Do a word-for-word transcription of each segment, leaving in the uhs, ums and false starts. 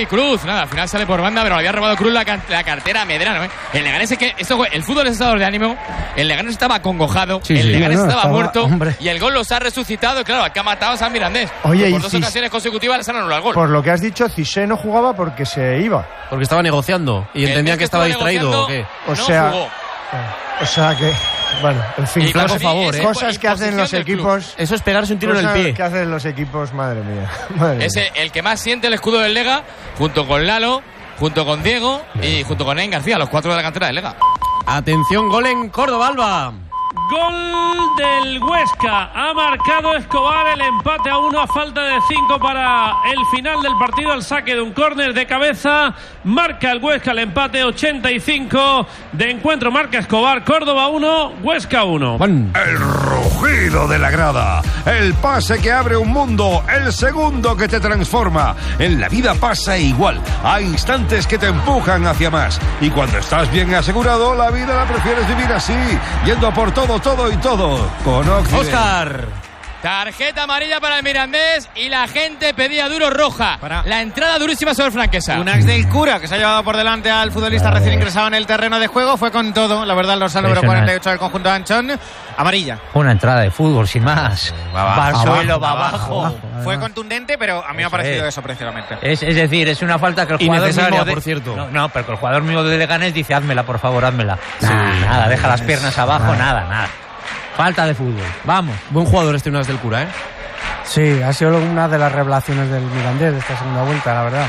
y Cruz. Nada, al final sale por banda, pero había robado Cruz la, can- la cartera a Medrano, ¿eh? El Leganés es que esto, el fútbol es estado de ánimo. El Leganés estaba acongojado, Sí, el sí. Leganés No, no, estaba, estaba- muerto hombre. y el gol los ha resucitado. Y claro, aquí ha matado a San Mirandés. Oye, que por y dos si- ocasiones consecutivas les han anulado el gol. Por lo que has dicho, Cissé no jugaba porque se iba. Porque estaba negociando y El entendía mes que estaba estuvo distraído ¿o qué? negociando, O no sea, jugó. O sea que, bueno, en fin, Y flaco para mí favor, es ¿eh? cosas que hacen los imposición del club. equipos. Eso es pegarse un tiro en el Cosas pie. que hacen los equipos, madre mía. Madre Es mía. el que más siente el escudo del Lega, junto con Lalo, junto con Diego y junto con Nen García, los cuatro de la cantera del Lega. Atención, gol en Córdoba, Alba. Gol del Huesca. Ha marcado Escobar el empate a uno a falta de cinco para el final del partido. Al saque de un córner de cabeza. Marca el Huesca el empate. ochenta y cinco de encuentro. Marca Escobar. Córdoba uno, Huesca uno. Juan. El rugido de la grada, el pase que abre un mundo, el segundo que te transforma. En la vida pasa igual, hay instantes que te empujan hacia más. Y cuando estás bien asegurado, la vida la prefieres vivir así, yendo a por todo, todo y todo. Con Occident. Óscar. Tarjeta amarilla para el Mirandés y la gente pedía duro roja. Para- La entrada durísima sobre Franquesa. Un ex del Cura que se ha llevado por delante al futbolista recién ingresado en el terreno de juego. Fue con todo, la verdad, el dorsal número cuarenta y ocho del conjunto de Anchón. Amarilla. Una entrada de fútbol, sin más. Va Va al abajo, suelo, va abajo, abajo. abajo. Fue contundente, pero a mí me ha Eso parecido es. eso precisamente. Es, es decir, es una falta que el jugador Innecesaria, mismo de- por cierto. No, no, pero que el jugador mismo de Leganés dice, házmela, por favor, házmela. Nah, Sí, nada, deja las es- piernas abajo, nada. nada, nada. Falta de fútbol. Vamos. Buen jugador este Unas del Cura, ¿eh? Sí, ha sido una de las revelaciones del Mirandés de esta segunda vuelta, la verdad.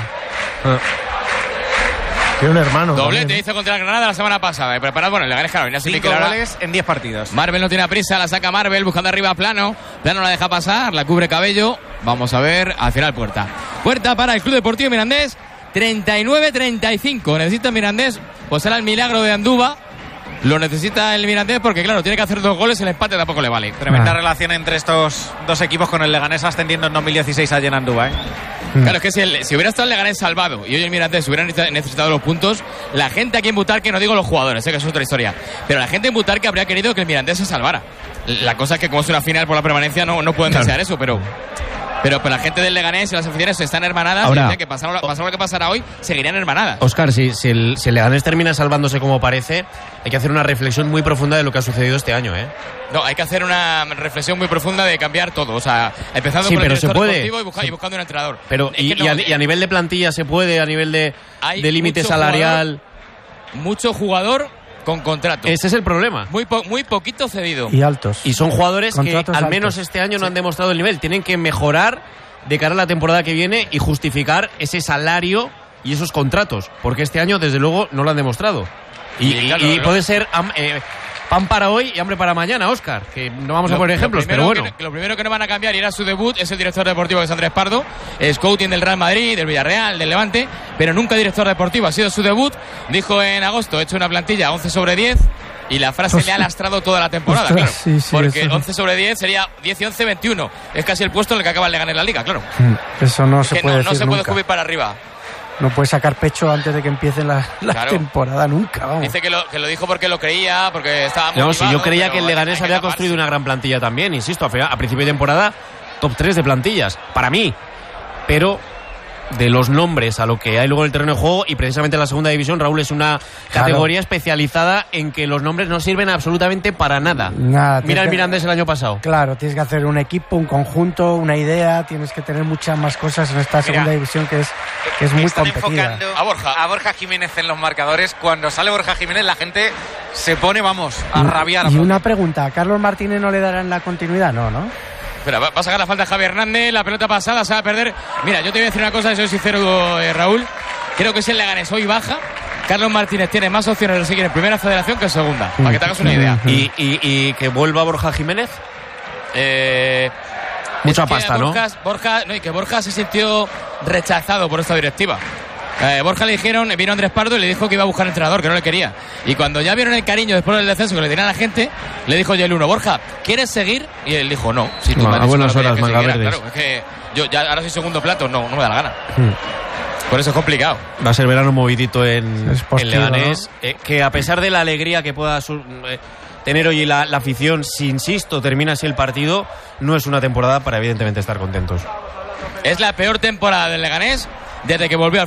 Tiene un hermano. Doblete también. hizo contra el Granada la semana pasada. Preparado, bueno, el Leganés, claro, venía sin Cinco liquidar. goles en diez partidos. Marvel no tiene prisa, la saca Marvel buscando arriba a Plano. Plano la deja pasar, la cubre Cabello. Vamos a ver, al final Puerta. Puerta para el Club Deportivo Mirandés, treinta y nueve treinta y cinco. Necesita Mirandés, pues será el milagro de Andúba. Lo necesita el Mirandés porque, claro, tiene que hacer dos goles, el empate tampoco le vale. Tremenda Ah. relación entre estos dos equipos, con el Leganés ascendiendo en dos mil dieciséis allí en Andúba, ¿eh? Claro, es que si, el- si hubiera estado el Leganés salvado y hoy el Mirandés hubiera necesitado- necesitado los puntos, la gente aquí en Butarque, no digo los jugadores, sé que eso es otra historia, pero la gente en Butarque habría querido que el Mirandés se salvara. La cosa es que como es una final por la permanencia no, no pueden desear eso, pero... Pero, pero la gente del Leganés y las aficiones están hermanadas. Ahora- y decían que pasara, pasara lo que pasara hoy, seguirían hermanadas. Óscar, si, si, el, si el Leganés termina salvándose como parece, hay que hacer una reflexión muy profunda de lo que ha sucedido este año, ¿eh? No, hay que hacer una reflexión muy profunda de cambiar todo. O sea, empezando Sí, por el pero se director puede. deportivo y, busca- y buscando un entrenador. Pero, Es y, que no, y a, y a nivel de plantilla se puede, a nivel de, Hay de límite mucho salarial. mucho jugador con contrato. Ese es el problema. Muy, po- muy poquito cedido. Y altos. Y son jugadores que Contratos al altos. menos este año no han demostrado el nivel. Tienen que mejorar de cara a la temporada que viene y justificar ese salario y esos contratos. Porque este año, desde luego, no lo han demostrado. Y, Sí, claro, y- y lo- puede ser am- eh, pan para hoy y hambre para mañana, Óscar. Que no vamos a Lo- poner lo ejemplos, pero primero bueno. que- lo primero que no van a cambiar y era su debut es el director deportivo, que es Andrés Pardo, scouting del Real Madrid, del Villarreal, del Levante, pero nunca director deportivo. Ha sido su debut. Dijo en agosto, he hecho una plantilla once sobre diez y la frase le ha lastrado toda la temporada, Ostras, claro. sí, sí, porque eso- once sobre diez sería diez y once, veintiuno. Es casi el puesto en el que acaba de ganar la liga, claro. Mm, Eso no Es se que puede no, no decir se puede nunca. subir para arriba. No puede sacar pecho antes de que empiece la, la Claro. temporada nunca, vamos. Dice que lo, que lo dijo porque lo creía, porque estaba muy No, si yo creía pero que el hay- Leganés hay que había taparse. construido una gran plantilla también, insisto, a, fe- a principio de temporada, top tres de plantillas, para mí. Pero de los nombres a lo que hay luego en el terreno de juego, y precisamente en la segunda división, Raúl, es una Claro. categoría especializada en que los nombres no sirven absolutamente para nada. Nada, Mira tienes el que- Mirandés el año pasado. Claro, tienes que hacer un equipo, un conjunto, una idea, tienes que tener muchas más cosas en esta segunda división que es, que es muy Están competida. enfocando A Borja. a Borja Jiménez en los marcadores. Cuando sale Borja Jiménez, la gente se pone, vamos, a rabiar. Y una pregunta, ¿a Carlos Martínez no le darán la continuidad? No, ¿no? Espera, va va a sacar la falta Javier Hernández, la pelota pasada, se va a perder. Mira, yo te voy a decir una cosa, soy sincero, eh, Raúl. Creo que si el Leganés hoy baja, Carlos Martínez tiene más opciones de seguir en primera federación que en segunda, para que te hagas una idea. Y, y- y que vuelva Borja Jiménez. Eh, Mucha es que pasta, ¿no? Borja, Borja, no, y que Borja se sintió rechazado por esta directiva. Eh, Borja le dijeron, vino Andrés Pardo y le dijo que iba a buscar entrenador, que no le quería. Y cuando ya vieron el cariño después del descenso que le tenían a la gente, le dijo ya el uno, Borja, ¿quieres seguir? Y él dijo, no. Si tú No, me has a dicho buenas que no horas, querías que manga siguiera. verdes. Claro, es que yo ya ahora soy segundo plato, no, no me da la gana. Por eso es complicado. Va a ser verano movidito en, Es postigo, en Leganés. eh, que a pesar de la alegría que pueda su- eh, tener hoy la, la afición, si insisto, termina así el partido, no es una temporada para evidentemente estar contentos. Es la peor temporada del Leganés desde que volvió al